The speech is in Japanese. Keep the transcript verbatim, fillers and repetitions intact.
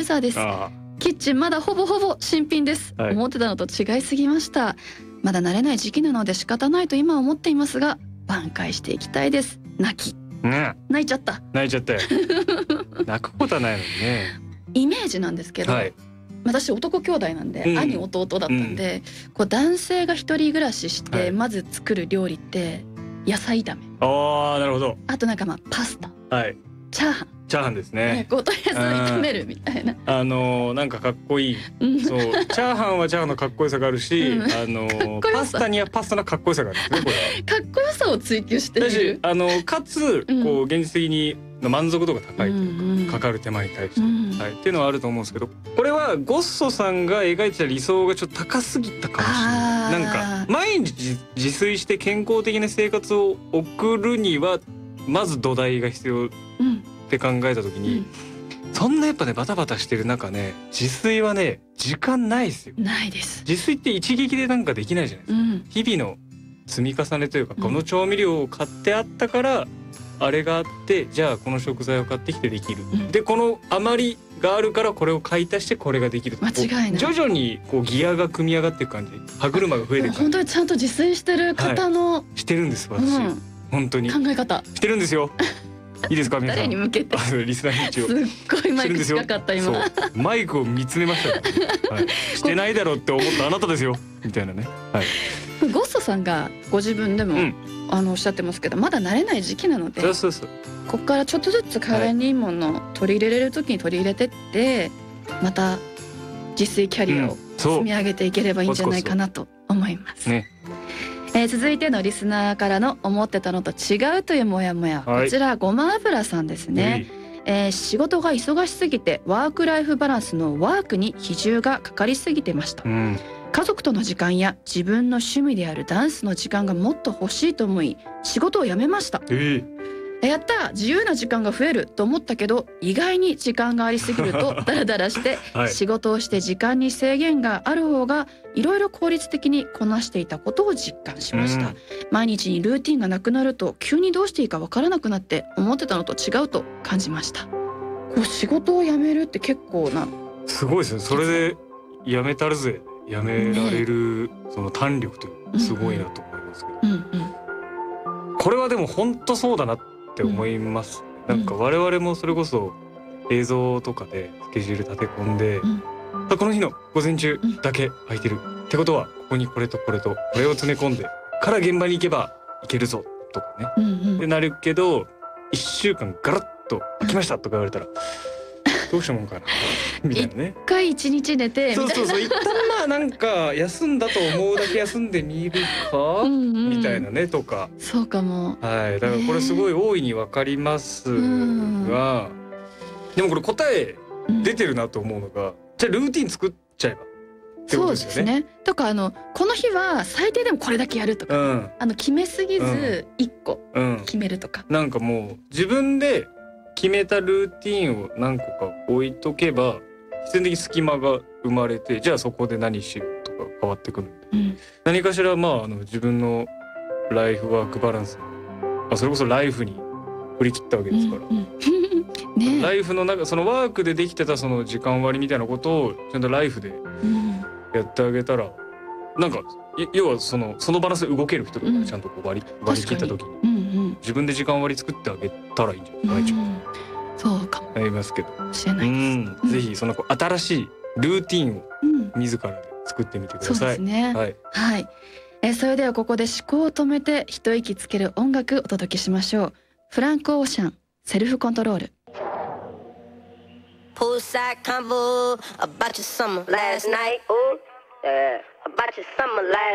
朝です。キッチンまだほぼほぼ新品です、はい、思ってたのと違いすぎました。まだ慣れない時期なので仕方ないと今は思っていますが、挽回していきたいです。泣き、ね、泣いちゃった泣いちゃったよ泣くことはないのにね。 イメージなんですけど、はい、私男兄弟なんで、うん、兄弟だったんで、うん、こう男性が一人暮らししてまず作る料理って野菜炒め、 ああなるほど、 あとなんかまあパスタ、 はい、 チャーハンチャーハンですね。 こうとりあえず炒めるみたいな、 あのー、なんかかっこいい、そうチャーハンはチャーハンのかっこよさがあるし、うん、あのー、パスタにはパスタのかっこよさがあるんですね。これかっこよさを追求している。 あのー、かつこう現実的に満足度が高いというか、かかる手間に対して、うんはい、っていうのはあると思うんですけど、これはゴッソさんが描いてた理想がちょっと高すぎたかもしれない。なんか毎日自炊して健康的な生活を送るにはまず土台が必要、うんって考えた時に、うん、そんなやっぱねバタバタしてる中ね、自炊はね時間ないですよ。 ないです。 自炊って一撃でなんかできないじゃないですか、うん、日々の積み重ねというか、この調味料を買ってあったから、うん、あれがあってじゃあこの食材を買ってきてできる、うん、でこの余りがあるからこれを買い足してこれができる、 間違いない。 徐々にこうギアが組み上がっていく感じ、歯車が増えていく感じ。 本当にちゃんと自炊してる方の、はい、してるんです私、うん、本当に考え方してるんですよいいですか皆さん。 誰に向けて？ リスナーに一応。 すっごいマイク近かった今。 マイクを見つめました、はい。してないだろうって思ったあなたですよみたいなね。はい。 ゴッソさんがご自分でも、うん、あのおっしゃってますけど、まだ慣れない時期なので、 そうそうそう、 ここからちょっとずつ体にいいものを取り入れれる時に取り入れてって、また自炊キャリアを積み上げていければいいんじゃないかなと思います。ね。えー、続いてのリスナーからの思ってたのと違うというモヤモヤ、はい、こちらごま油さんですね、えー、仕事が忙しすぎてワークライフバランスのワークに比重がかかりすぎてました、うん、家族との時間や自分の趣味であるダンスの時間がもっと欲しいと思い仕事を辞めました、えーやった自由な時間が増えると思ったけど、意外に時間がありすぎるとダラダラして、はい、仕事をして時間に制限がある方がいろいろ効率的にこなしていたことを実感しました、うん、毎日にルーティンがなくなると急にどうしていいかわからなくなって思ってたのと違うと感じました。こう仕事を辞めるって結構なすごいですね。それで辞めたるぜ辞められる、ね、その胆力というすごいなと思いますけど、うんうんうん、これはでも本当そうだなって思います、うん、なんか我々もそれこそ映像とかでスケジュール立て込んで、うん、この日の午前中だけ空いてる、うん、ってことはここにこれとこれとこれを詰め込んでから現場に行けばいけるぞとかね、うんうん、でなるけどいっしゅうかんガラッと空きましたとか言われたらどうしたもんかなみたいなね。 一回一日寝てそうそうそう一旦まあなんか休んだと思うだけ休んでみるかうん、うん、みたいなねとか。 そうかも。 はい、だからこれすごい大いにわかりますが、えー、でもこれ答え出てるなと思うのが、うん、じゃあルーティン作っちゃえばってことですよね。そうですね。 とかあのこの日は最低でもこれだけやるとか、うん、あの決めすぎず一個決めるとか、 うん、なんかもう自分で決めたルーティンを何個か置いとけば必然的に隙間が生まれて、じゃあそこで何しようとか変わってくるので、うん、何かしらまああの自分のライフワークバランス、まあ、それこそライフに振り切ったわけですから、うんうんね、ライフの中そのワークでできてたその時間割りみたいなことをちゃんとライフでやってあげたら、うん、なんか要はそのそのバランスで動ける人とかちゃんとこう割り、うん、割り切った時に、うんうん、自分で時間割り作ってあげたらいいんじゃないですか、うん、 そうかもありますけど、 知らないです、 うん、ぜひその新しいルーティンを自らで作ってみてください、うん、そうですね、はい、はい、 えそれではここで思考を止めて一息つける音楽お届けしましょう。フランク・オーシャン、セルフコントロール。Poolside convo about your summer last night. Ooh, yeah, about your summer last